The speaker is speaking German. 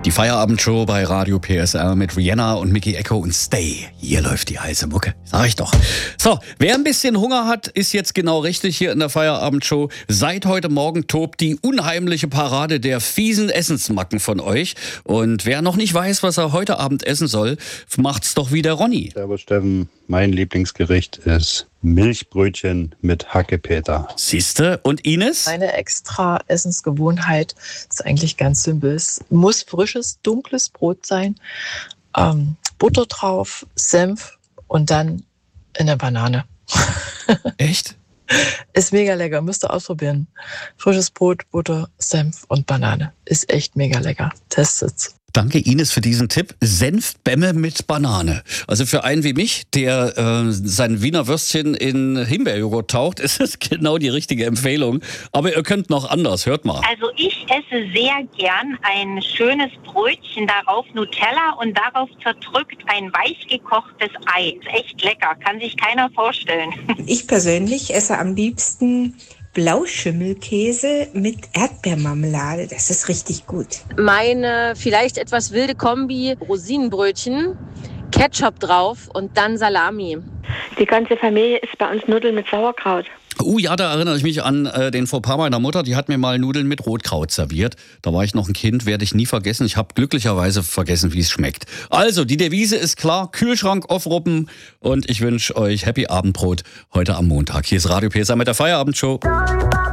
Die Feierabendshow bei Radio PSR mit Rihanna und Mickey Echo und Stay. Hier läuft die heiße Mucke. Sag ich doch. So, wer ein bisschen Hunger hat, ist jetzt genau richtig hier in der Feierabendshow. Seit heute Morgen tobt die unheimliche Parade der fiesen Essensmacken von euch. Und wer noch nicht weiß, was er heute Abend essen soll, macht's doch wie der Ronny. Servus Steffen, mein Lieblingsgericht ist Milchbrötchen mit Hackepeter. Siehste? Und Ines? Meine extra Essensgewohnheit ist eigentlich ganz simpel. Es muss frisches, dunkles Brot sein, Butter drauf, Senf und dann eine Banane. Echt? Ist mega lecker, müsst ihr ausprobieren. Frisches Brot, Butter, Senf und Banane. Ist echt mega lecker. Testet's. Danke Ines für diesen Tipp. Senfbämme mit Banane. Also für einen wie mich, der sein Wiener Würstchen in Himbeerjoghurt taucht, ist es genau die richtige Empfehlung. Aber ihr könnt noch anders, hört mal. Also ich esse sehr gern ein schönes Brötchen, darauf Nutella und darauf zerdrückt ein weich gekochtes Ei. Ist echt lecker, kann sich keiner vorstellen. Ich persönlich esse am liebsten Blauschimmelkäse mit Erdbeermarmelade. Das ist richtig gut. Meine vielleicht etwas wilde Kombi: Rosinenbrötchen, Ketchup drauf und dann Salami. Die ganze Familie isst bei uns Nudeln mit Sauerkraut. Ja, da erinnere ich mich an den Fauxpas meiner Mutter. Die hat mir mal Nudeln mit Rotkraut serviert. Da war ich noch ein Kind, werde ich nie vergessen. Ich habe glücklicherweise vergessen, wie es schmeckt. Also, die Devise ist klar, Kühlschrank aufruppen. Und ich wünsche euch Happy Abendbrot heute am Montag. Hier ist Radio PSR mit der Feierabendshow.